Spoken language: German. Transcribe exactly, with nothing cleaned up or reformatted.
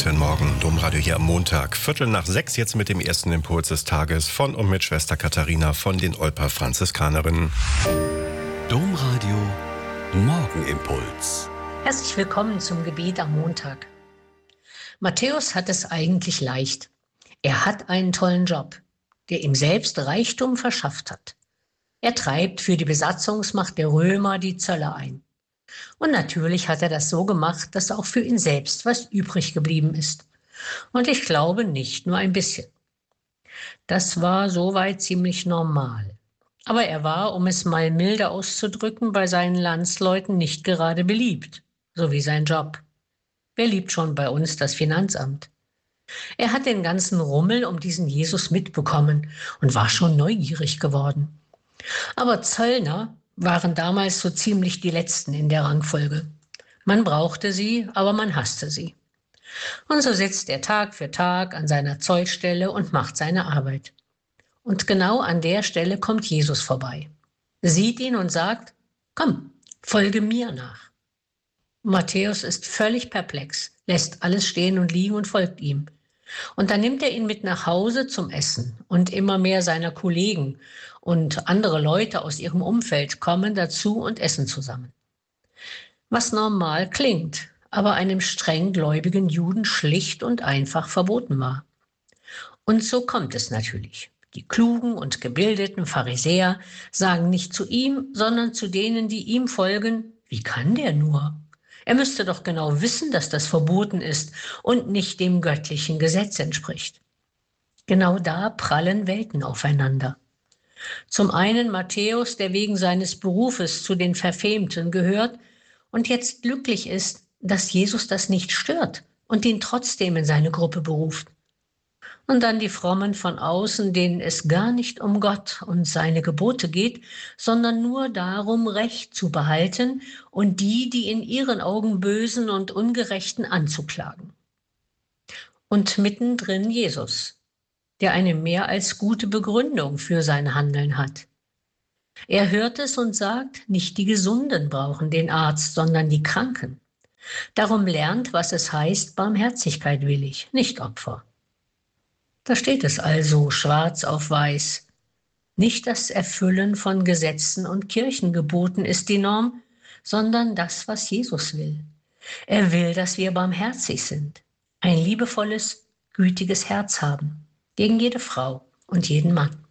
Guten Morgen, Domradio hier am Montag. Viertel nach sechs jetzt mit dem ersten Impuls des Tages von und mit Schwester Katharina von den Olper Franziskanerinnen. Domradio Morgenimpuls. Herzlich willkommen zum Gebet am Montag. Matthäus hat es eigentlich leicht. Er hat einen tollen Job, der ihm selbst Reichtum verschafft hat. Er treibt für die Besatzungsmacht der Römer die Zölle ein. Und natürlich hat er das so gemacht, dass auch für ihn selbst was übrig geblieben ist. Und ich glaube, nicht nur ein bisschen. Das war soweit ziemlich normal. Aber er war, um es mal milde auszudrücken, bei seinen Landsleuten nicht gerade beliebt, so wie sein Job. Wer liebt schon bei uns das Finanzamt? Er hat den ganzen Rummel um diesen Jesus mitbekommen und war schon neugierig geworden. Aber Zöllner waren damals so ziemlich die Letzten in der Rangfolge. Man brauchte sie, aber man hasste sie. Und so sitzt er Tag für Tag an seiner Zollstelle und macht seine Arbeit. Und genau an der Stelle kommt Jesus vorbei, sieht ihn und sagt: Komm, folge mir nach. Matthäus ist völlig perplex, lässt alles stehen und liegen und folgt ihm. Und dann nimmt er ihn mit nach Hause zum Essen und immer mehr seiner Kollegen und andere Leute aus ihrem Umfeld kommen dazu und essen zusammen. Was normal klingt, aber einem streng gläubigen Juden schlicht und einfach verboten war. Und so kommt es natürlich. Die klugen und gebildeten Pharisäer sagen nicht zu ihm, sondern zu denen, die ihm folgen: Wie kann der nur? Er müsste doch genau wissen, dass das verboten ist und nicht dem göttlichen Gesetz entspricht. Genau da prallen Welten aufeinander. Zum einen Matthäus, der wegen seines Berufes zu den Verfemten gehört und jetzt glücklich ist, dass Jesus das nicht stört und ihn trotzdem in seine Gruppe beruft. Und dann die Frommen von außen, denen es gar nicht um Gott und seine Gebote geht, sondern nur darum, Recht zu behalten und die, die in ihren Augen Bösen und Ungerechten anzuklagen. Und mittendrin Jesus, der eine mehr als gute Begründung für sein Handeln hat. Er hört es und sagt, nicht die Gesunden brauchen den Arzt, sondern die Kranken. Darum lernt, was es heißt, Barmherzigkeit willig, nicht Opfer. Da steht es also schwarz auf weiß. Nicht das Erfüllen von Gesetzen und Kirchengeboten ist die Norm, sondern das, was Jesus will. Er will, dass wir barmherzig sind, ein liebevolles, gütiges Herz haben, gegen jede Frau und jeden Mann.